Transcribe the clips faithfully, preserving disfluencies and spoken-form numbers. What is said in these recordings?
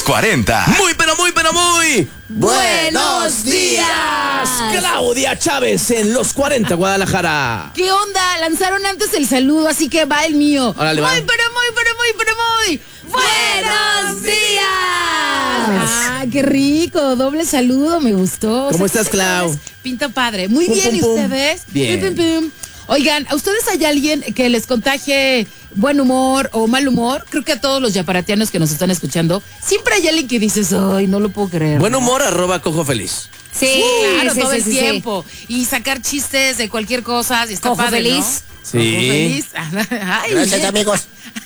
cuarenta. Muy, pero muy, pero muy... ¡Buenos días! Claudia Chávez en los cuarenta, Guadalajara. ¿Qué onda? Lanzaron antes el saludo, así que va el mío. Órale, muy, va. pero muy, pero muy, pero muy... ¡Buenos días! Ah, qué rico, doble saludo, me gustó. ¿Cómo O sea, estás, Clau? Pinta padre. Muy Pum, bien, pum, ¿y pum. ustedes? Bien. Pum, pum, pum. Oigan, ¿a ustedes hay alguien que les contagie buen humor o mal humor? Creo que a todos los yaparatianos que nos están escuchando, siempre hay alguien que dices, ay, no lo puedo creer. Buen ¿no? humor, arroba cojo feliz. Sí, Sí, claro, sí, todo sí, el sí, tiempo. Y sacar chistes de cualquier cosa. Y está Cojo padre, feliz. ¿no? Sí. Cojo feliz. Ay, Gracias, amigos.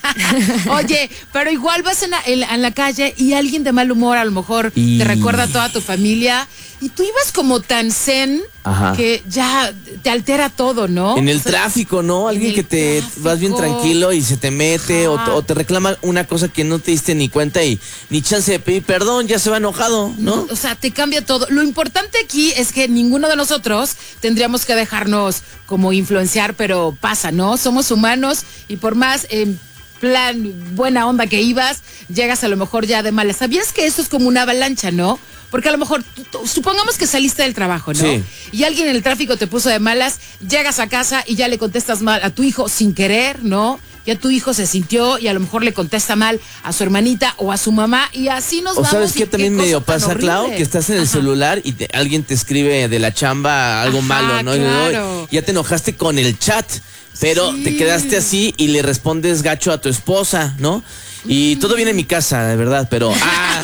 Oye, pero igual vas en la, en, la, en la calle y alguien de mal humor a lo mejor Y- te recuerda a toda tu familia y tú ibas como tan zen Ajá. que ya te altera todo, ¿no? En el O sea, tráfico, ¿no? en Alguien el que te vas bien tráfico. tranquilo y se te mete o, Ajá. o te reclama una cosa que no te diste ni cuenta y ni chance de pedir perdón, ya se va enojado, ¿no? O sea, te cambia todo. Lo importante aquí es que ninguno de nosotros tendríamos que dejarnos como influenciar, pero pasa, ¿no? Somos humanos y por más en plan buena onda que ibas, llegas a lo mejor ya de malas. ¿Sabías que eso es como una avalancha, no? Porque a lo mejor, tú- tú- supongamos que saliste del trabajo, ¿no? Sí. Y alguien en el tráfico te puso de malas, llegas a casa y ya le contestas mal a tu hijo sin querer, ¿no? Ya tu hijo se sintió y a lo mejor le contesta mal a su hermanita o a su mamá y así nos O vamos. sabes y qué también cosa medio tan pasa, Clau, horrible. que estás en el Ajá. celular y te- alguien te escribe de la chamba algo Ajá, malo, ¿no? Y claro. ya te enojaste con el chat, pero Sí. te quedaste así y le respondes gacho a tu esposa, ¿no? Y todo viene en mi casa, de verdad, pero... ah,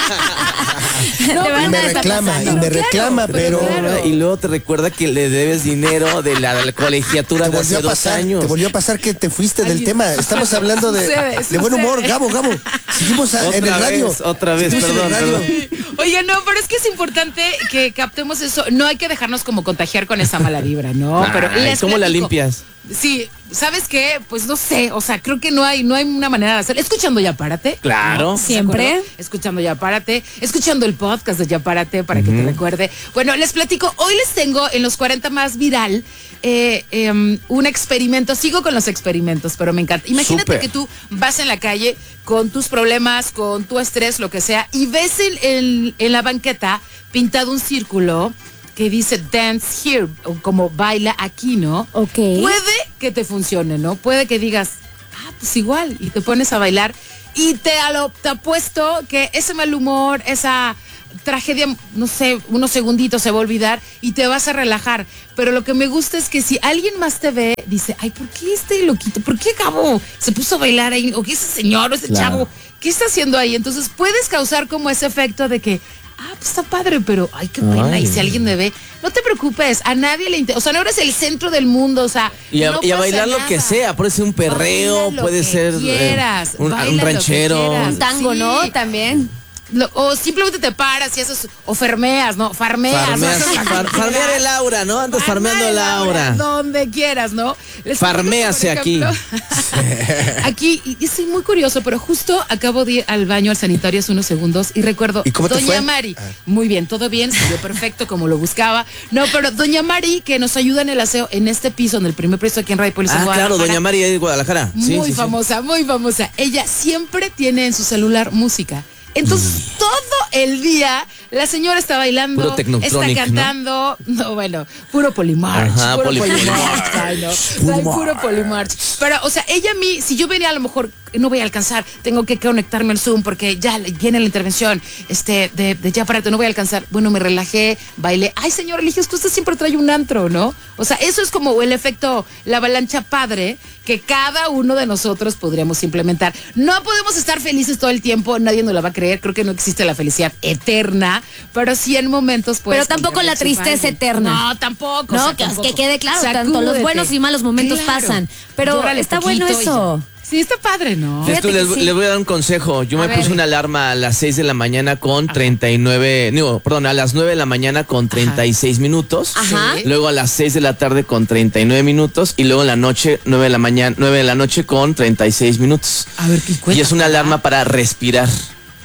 No, Te pero van Y me a está reclama, y pasando. me Claro, reclama, pero... claro. Y luego te recuerda que le debes dinero de la, de la colegiatura Te de volvió hace a dos pasar, años. te volvió a pasar que te fuiste del Ay, tema. Estamos hablando de, sucede, de buen humor, sucede. Gabo, Gabo. Seguimos a- Otra en el radio. vez, otra vez, Seguimos en el perdón, radio. perdón. Oye, no, pero es que es importante que captemos eso. No hay que dejarnos como contagiar con esa mala vibra, ¿no? Ay, Pero les ¿cómo la platico. limpias? Sí, ¿sabes qué? Pues no sé, o sea, creo que no hay, no hay una manera de hacer. Escuchando Ya Párate. Claro. ¿no? Siempre. ¿De acuerdo? Escuchando Ya Párate, escuchando el podcast de Ya Párate para que te recuerde. Bueno, les platico, hoy les tengo en los cuarenta más viral eh, eh, un experimento. Sigo con los experimentos, pero me encanta. Imagínate Súper. que tú vas en la calle con tus problemas, con tu estrés, lo que sea, y ves en, en- en la banqueta pintado un círculo que dice dance here, o como baila aquí, ¿no? Ok. Puede que te funcione, ¿no? Puede que digas, ah, pues igual, y te pones a bailar y te, a lo- te apuesto que ese mal humor, esa tragedia, no sé, unos segunditos se va a olvidar y te vas a relajar. Pero lo que me gusta es que si alguien más te ve, dice, ay, ¿por qué este loquito? ¿Por qué Gabo se puso a bailar ahí? ¿O qué ese señor o ese Claro. chavo? ¿Qué está haciendo ahí? Entonces puedes causar como ese efecto de que, ah, pues está padre, pero ay, qué pena. Ay. Y si alguien me ve, no te preocupes, a nadie le interesa. O sea, no eres el centro del mundo, o sea. Y a, no y a pasa bailar lo que nada. sea, puede ser un perreo, Baila lo puede que ser eh, quieras, un, baila un lo que ranchero. quieras. Un tango, Sí. ¿no? También. Lo- o simplemente te paras y haces, o fermeas, ¿no? Farmeas. Farmeas, ¿no? far- farmear el aura, ¿no? Andas farmeando el aura. Donde quieras, ¿no? Les Farméase aquí. por ejemplo, aquí, y, y soy muy curioso, pero justo acabo de ir al baño, al sanitario hace unos segundos y recuerdo, ¿Y cómo te Doña fue? Mari, muy bien, todo bien, salió perfecto como lo buscaba. No, pero Doña Mari, que nos ayuda en el aseo en este piso, en el primer piso aquí en Radio Polis en Ah, claro, Guadalajara. Doña María de Guadalajara. Sí, Muy sí, sí. famosa, muy famosa. Ella siempre tiene en su celular música. Entonces, todo el día la señora está bailando, Puro está Technotronic, cantando, ¿no? bueno, puro Polymarch, Ajá, puro Poly- Polymarch, ay, no, ay, puro Polymarch. Pero, o sea, ella a mí, si yo venía a lo mejor, no voy a alcanzar, tengo que conectarme al Zoom porque ya viene la intervención, este, de, de Ya Párate, no voy a alcanzar. Bueno, me relajé, bailé. Ay, señor Eligio, es que usted siempre trae un antro, ¿no? O sea, eso es como el efecto, la avalancha padre que cada uno de nosotros podríamos implementar. No podemos estar felices todo el tiempo, nadie nos la va a creer, creo que no existe la felicidad eterna, pero sí en momentos pues. Pero tampoco la tristeza eterna. No, tampoco. No, o sea, que, tampoco. que quede claro, tanto los Sacúdete. buenos y malos momentos Claro. pasan. Pero Llórale está poquito bueno y eso. ya. Sí, está padre, ¿no? Esto Fíjate les, que sí. les voy a dar un consejo. Yo A me puse ver. una alarma a las seis de la mañana con treinta y nueve, no, perdón, a las nueve de la mañana con treinta y seis minutos. Ajá. Sí. Luego a las seis de la tarde con treinta y nueve minutos y luego en la noche, nueve de la mañana, nueve de la noche con treinta y seis minutos. A ver, ¿qué Y cuenta? es una alarma para respirar.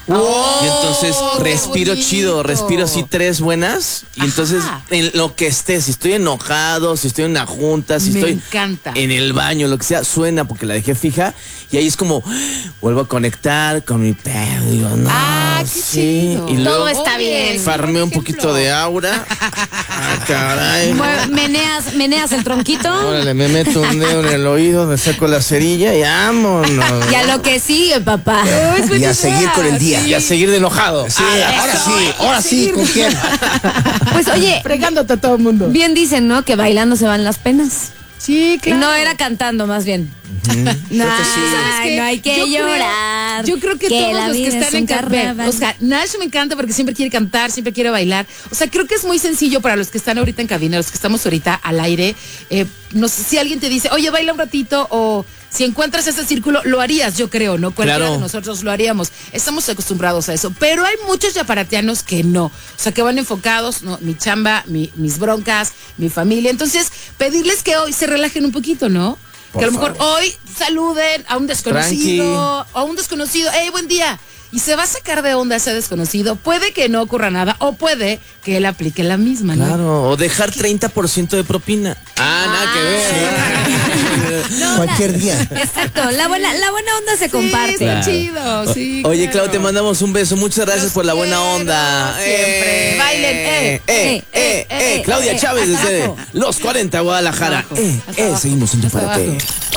Y entonces qué respiro bonito. chido, respiro así tres buenas. Y entonces Ajá. en lo que esté, si estoy enojado, si estoy en una junta, si Me estoy encanta. en el baño, lo que sea, suena porque la dejé fija. Y ahí es como, vuelvo a conectar con mi pedo. Digo, no, Ah, qué sí. chido. Y luego Todo está bien. farmeo un Buen poquito ejemplo. de aura. Ah, caray. Mue- Meneas, meneas el tronquito. Órale, me meto un dedo en el oído, me saco la cerilla y vámonos. Y a lo que sigue, papá. Oh, es buena Y a idea, seguir con el día. Y a seguir de enojado. Sí, ahora eso, sí, ahora sí, ¿con quién? Pues oye, Fregándote a todo el mundo. bien dicen, ¿no? Que bailando se van las penas. Sí, Y claro. no era cantando, más bien. No, ¿Sabes qué? no hay que Yo creo- llorar. yo creo que, todos la los que vida es están en un carnaval. carnaval. O sea, Nash me encanta porque siempre quiere cantar, siempre quiere bailar. O sea, creo que es muy sencillo para los que están ahorita en cabina, los que estamos ahorita al aire. Eh, no sé si alguien te dice, oye, baila un ratito, o si encuentras ese círculo, lo harías, yo creo, ¿no? Cualquiera Claro. de nosotros lo haríamos. Estamos acostumbrados a eso. Pero hay muchos yaparatianos que no. O sea, que van enfocados, ¿no? Mi chamba, mi- mis broncas, mi familia. Entonces, pedirles que hoy se relajen un poquito, ¿no? Por que a lo mejor favor. hoy saluden a un desconocido, a un desconocido, hey, buen día. Y se va a sacar de onda ese desconocido. Puede que no ocurra nada o puede que él aplique la misma, ¿no? Claro, o dejar treinta por ciento de propina. Ah, nada que ver. No, Cualquier la- día. Exacto, la buena, la buena onda se Sí, comparte. está Claro. chido, sí. Oye, claro. Clau, te mandamos un beso. Muchas gracias Los por la buena quiero onda. siempre. Bailen, eh, eh, eh, eh, eh, Claudia eh, Chávez hasta desde abajo. los cuarenta, Guadalajara. Abajo, Eh, hasta eh, abajo, seguimos en hasta Yaparate. abajo.